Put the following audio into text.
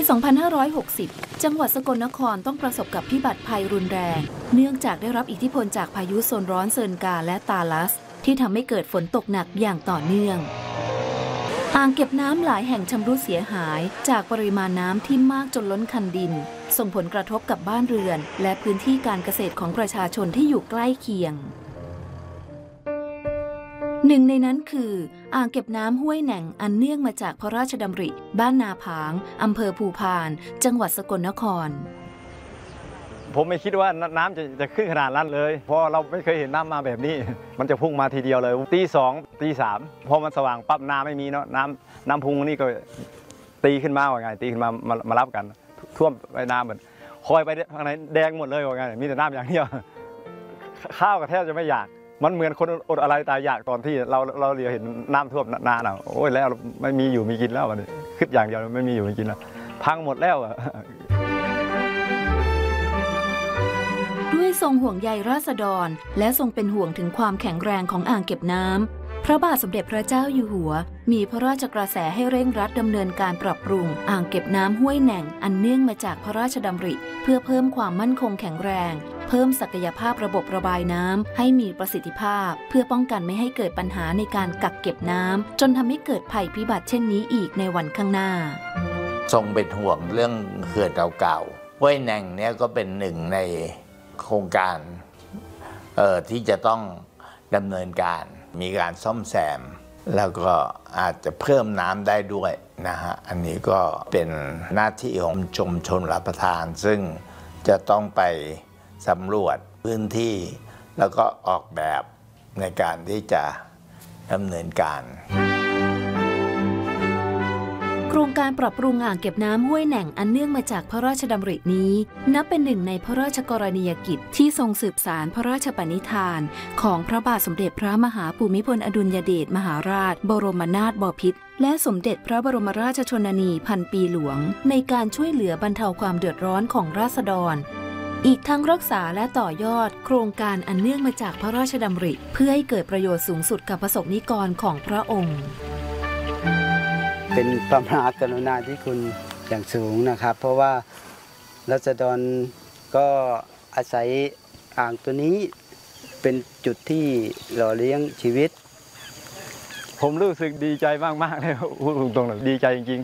2560 จังหวัดสกลนครต้องประสบกับพิบัติภัยรุนแรงเนื่องจากได้รับอิทธิพลจากพายุโซนร้อนเซินกาและตาลัสที่ทำให้เกิดฝนตกหนักอย่างต่อเนื่องอ่างเก็บน้ำหลายแห่งชำรุดเสียหายจากปริมาณน้ำที่มากจนล้นคันดินส่งผลกระทบกับบ้านเรือนและพื้นที่การเกษตรของประชาชนที่อยู่ใกล้เคียงหนึ่งในนั้นคืออ่างเก็บน้ำห้วยแหน่งอันเนื่องมาจากพระราชดำริบ้านนาผางอำเภอภูพานจังหวัดสกลนครผมไม่คิดว่าน้ำจะขึ้นขนาดนั้นเลยเพราะเราไม่เคยเห็นน้ำมาแบบนี้มันจะพุ่งมาทีเดียวเลยตี 2 ตี 3พอมันสว่างปั๊บน้ำไม่มีเนาะน้ำพุ่งนี่ก็ตีขึ้นมาว่าไงตีขึ้นมารับกันท่วมไปน้ำเหมือนคอยไปทางไหนแดงหมดเลยว่าไงมีแต่น้ำอย่างเดียวข้าวก็แทบจะไม่อยากมันเหมือนคนอดอะไรตายอยากตอนที่เราเรียเห็นน้ำท่วมนาน่ะโอ้ยแล้วไม่มีอยู่มีกินแล้ววันนี้คิดอย่างเดียวไม่มีอยู่มีกินแล้วพังหมดแล้วด้วยทรงห่วงใยราษฎรและทรงเป็นห่วงถึงความแข็งแรงของอ่างเก็บน้ำพระบาทสมเด็จพระเจ้าอยู่หัวมีพระราชกระแสให้เร่งรัดดำเนินการปรับปรุงอ่างเก็บน้ำห้วยแหน่งอันเนื่องมาจากพระราชดำริเพื่อเพิ่มความมั่นคงแข็งแรงเพิ่มศักยภาพระบบระบายน้ำให้มีประสิทธิภาพเพื่อป้องกันไม่ให้เกิดปัญหาในการกักเก็บน้ำจนทำให้เกิดภัยพิบัติเช่นนี้อีกในวันข้างหน้าทรงเป็นห่วงเรื่องเขื่อนเก่าๆห้วยแหน่งเนี่ยก็เป็นหนึ่งในโครงการที่จะต้องดำเนินการมีการซ่อมแซมแล้วก็อาจจะเพิ่มน้ำได้ด้วยนะฮะอันนี้ก็เป็นหน้าที่ของชมชนรับประทานซึ่งจะต้องไปสำรวจพื้นที่แล้วก็ออกแบบในการที่จะดำเนินการโครงการปรับปรุงอ่างเก็บน้ำห้วยแหน่งอันเนื่องมาจากพระราชดำรินี้นับเป็นหนึ่งในพระราชกรณียกิจที่ทรงสืบสานพระราชปณิธานของพระบาทสมเด็จพระมหาภูมิพลอดุลยเดชมหาราชบรมนาถบพิตรและสมเด็จพระบรมราชชนนีพันปีหลวงในการช่วยเหลือบรรเทาความเดือดร้อนของราษฎรอีกทั้งรักษาและต่อยอดโครงการอันเนื่องมาจากพระราชดำริเพื่อให้เกิดประโยชน์สูงสุดกับประสบนิกรของพระองค์เป็นพระมหากรุณาธิคุณอย่างสูงนะครับเพราะว่าราษฎรก็อาศัยอ่างตัวนี้เป็นจุดที่หล่อเลี้ยงชีวิตผมรู้สึกดีใจมากๆเลยพูดตรงๆดีใจจริง